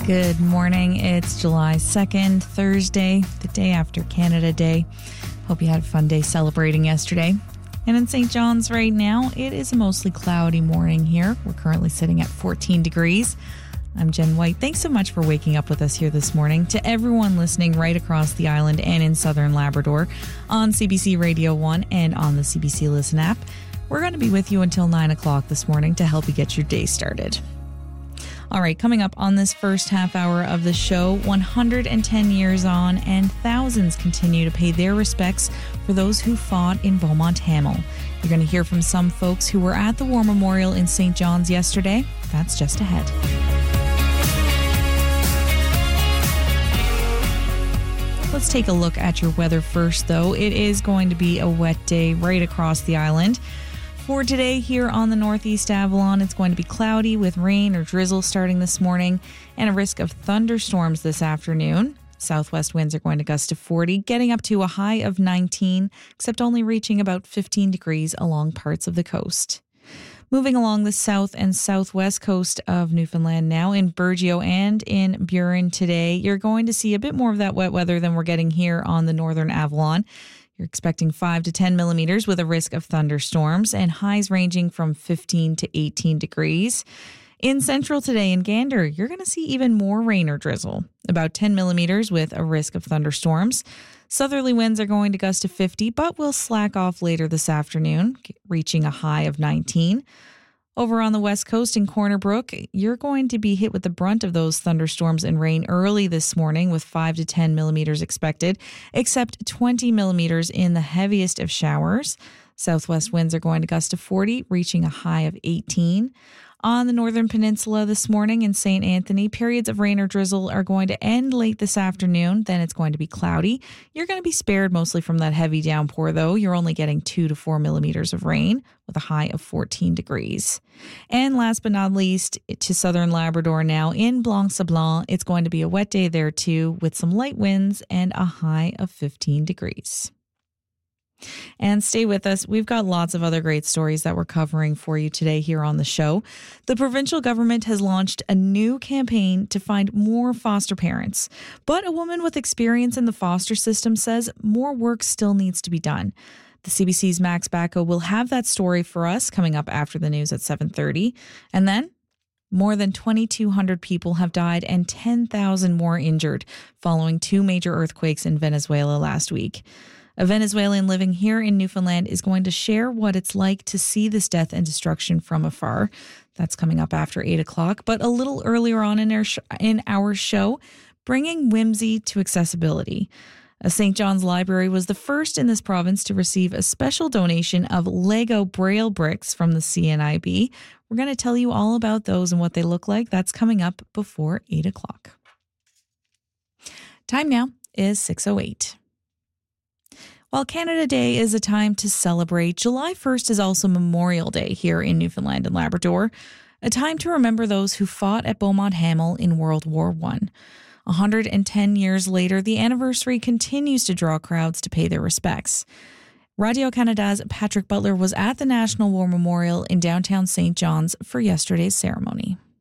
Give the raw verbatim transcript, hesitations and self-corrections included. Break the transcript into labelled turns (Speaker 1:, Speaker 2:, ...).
Speaker 1: Good morning. It's July second, Thursday, the day after Canada Day. Hope you had a fun day celebrating yesterday. And in Saint John's right now, it is a mostly cloudy morning here. We're currently sitting at fourteen degrees. I'm Jen White. Thanks so much for waking up with us here this morning. To everyone listening right across the island and in southern Labrador on C B C Radio one and on the C B C Listen app, we're going to be with you until nine o'clock this morning to help you get your day started. All right, coming up on this first half hour of the show, one hundred ten years on and thousands continue to pay their respects for those who fought in Beaumont Hamel. You're going to hear from some folks who were at the War Memorial in Saint John's yesterday. That's just ahead. Let's take a look at your weather first, though. It is going to be a wet day right across the island. For today here on the Northeast Avalon, it's going to be cloudy with rain or drizzle starting this morning and a risk of thunderstorms this afternoon. Southwest winds are going to gust to forty, getting up to a high of nineteen, except only reaching about fifteen degrees along parts of the coast. Moving along the south and southwest coast of Newfoundland now, in Burgeo and in Burin today, you're going to see a bit more of that wet weather than we're getting here on the Northern Avalon. You're expecting five to ten millimeters with a risk of thunderstorms and highs ranging from fifteen to eighteen degrees. In Central today in Gander, you're going to see even more rain or drizzle, about ten millimeters with a risk of thunderstorms. Southerly winds are going to gust to fifty, but will slack off later this afternoon, reaching a high of nineteen. Over on the west coast in Corner Brook, you're going to be hit with the brunt of those thunderstorms and rain early this morning with five to ten millimeters expected, except twenty millimeters in the heaviest of showers. Southwest winds are going to gust to forty, reaching a high of eighteen. On the Northern Peninsula this morning in Saint Anthony, periods of rain or drizzle are going to end late this afternoon. Then it's going to be cloudy. You're going to be spared mostly from that heavy downpour, though. You're only getting two to four millimeters of rain with a high of fourteen degrees. And last but not least, to southern Labrador now in Blanc-Sablon, it's going to be a wet day there too with some light winds and a high of fifteen degrees. And stay with us. We've got lots of other great stories that we're covering for you today here on the show. The provincial government has launched a new campaign to find more foster parents. But a woman with experience in the foster system says more work still needs to be done. The C B C's Max Bacco will have that story for us coming up after the news at seven thirty. And then more than twenty-two hundred people have died and ten thousand more injured following two major earthquakes in Venezuela last week. A Venezuelan living here in Newfoundland is going to share what it's like to see this death and destruction from afar. That's coming up after eight o'clock. But a little earlier on in our, sh- in our show, bringing whimsy to accessibility. A Saint John's Library was the first in this province to receive a special donation of Lego Braille bricks from the C N I B. We're going to tell you all about those and what they look like. That's coming up before eight o'clock. Time now is six oh eight. While Canada Day is a time to celebrate, July first is also Memorial Day here in Newfoundland and Labrador, a time to remember those who fought at Beaumont Hamel in World War One. one hundred ten years later, the anniversary continues to draw crowds to pay their respects. Radio-Canada's Patrick Butler was at the National War Memorial in downtown Saint John's for yesterday's ceremony.